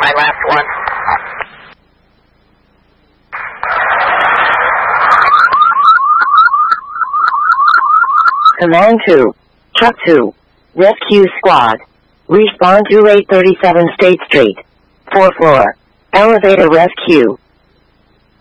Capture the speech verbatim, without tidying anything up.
my last one. Command two. Truck two. Rescue Squad. Respond to eight thirty-seven State Street. fourth floor. Elevator rescue.